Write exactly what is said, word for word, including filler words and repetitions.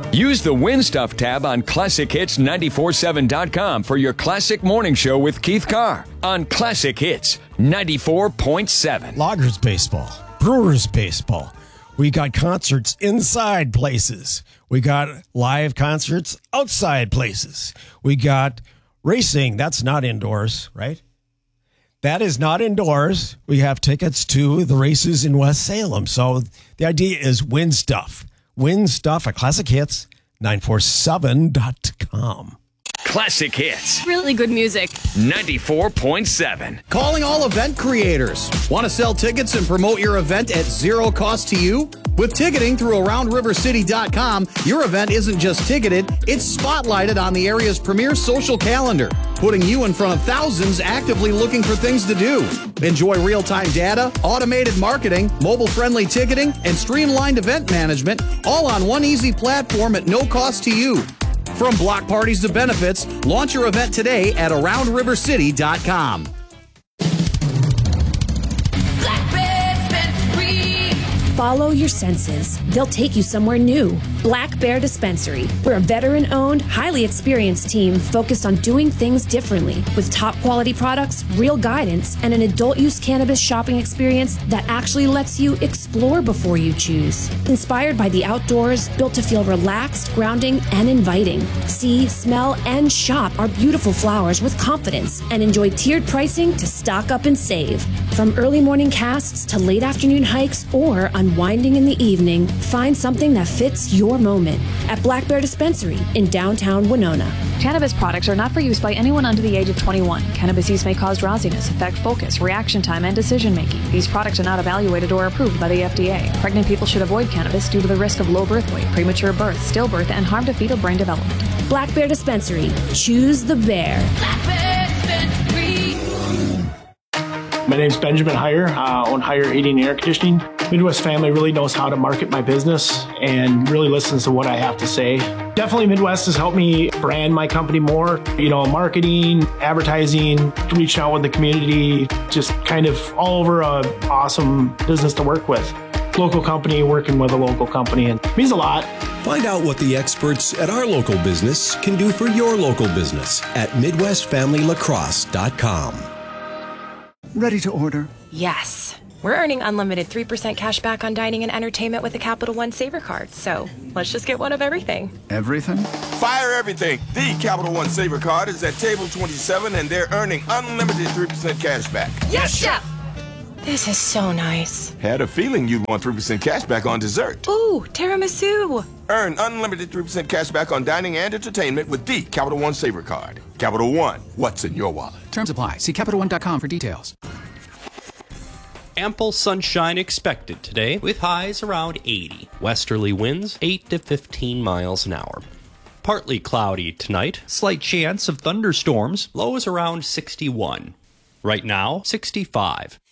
Use the Win Stuff tab on classic hits nine four seven dot com for your classic morning show with Keith Carr on Classic Hits ninety-four point seven. Loggers baseball, Brewers baseball. We got concerts inside places. We got live concerts outside places. We got racing. That's not indoors, right? That is not indoors. We have tickets to the races in West Salem. So the idea is win stuff. Win stuff at Classic Hits nine four seven dot com. Classic Hits Really good music. ninety-four point seven. Calling all event creators. Want to sell tickets and promote your event at zero cost to you? With ticketing through around river city dot com, your event isn't just ticketed, it's spotlighted on the area's premier social calendar, putting you in front of thousands actively looking for things to do. Enjoy real-time data, automated marketing, mobile-friendly ticketing, and streamlined event management, all on one easy platform at no cost to you. From block parties to benefits, launch your event today at around river city dot com. Follow your senses. They'll take you somewhere new. Black Bear Dispensary. We're a veteran-owned, highly experienced team focused on doing things differently with top-quality products, real guidance, and an adult-use cannabis shopping experience that actually lets you explore before you choose. Inspired by the outdoors, built to feel relaxed, grounding, and inviting. See, smell, and shop our beautiful flowers with confidence and enjoy tiered pricing to stock up and save. From early morning casts to late afternoon hikes or unwinding in the evening, find something that fits your moment at Black Bear Dispensary in downtown Winona. Cannabis products are not for use by anyone under the age of twenty-one. Cannabis use may cause drowsiness, affect focus, reaction time, and decision making. These products are not evaluated or approved by the F D A. Pregnant people should avoid cannabis due to the risk of low birth weight, premature birth, stillbirth, and harm to fetal brain development. Black Bear Dispensary. Choose the bear. Black Bear Dispensary. My name's Benjamin Heyer, uh, own Heyer Heating and Air Conditioning. Midwest Family really knows how to market my business and really listens to what I have to say. Definitely Midwest has helped me brand my company more. You know, marketing, advertising, reaching out with the community, just kind of all over a awesome business to work with. Local company working with a local company, and it means a lot. Find out what the experts at our local business can do for your local business at midwest family lacrosse dot com. Ready to order? Yes. We're earning unlimited three percent cash back on dining and entertainment with the Capital One Saver Card, so let's just get one of everything. Everything? Fire everything! The Capital One Saver Card is at table twenty-seven, and they're earning unlimited three percent cash back. Yes, Chef! This is so nice. Had a feeling you'd want three percent cash back on dessert. Ooh, tiramisu! Earn unlimited three percent cash back on dining and entertainment with the Capital One Saver Card. Capital One, what's in your wallet? Terms apply. See Capital One dot com for details. Ample sunshine expected today with highs around eighty. Westerly winds eight to fifteen miles an hour. Partly cloudy tonight. Slight chance of thunderstorms. Lows around sixty-one. Right now, sixty-five.